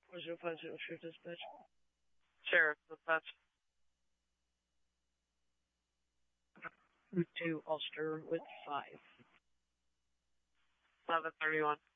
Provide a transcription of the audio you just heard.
4050 Sheriff Dispatch. Sheriff Dispatch. Route 2 Ulster with 5. 1131.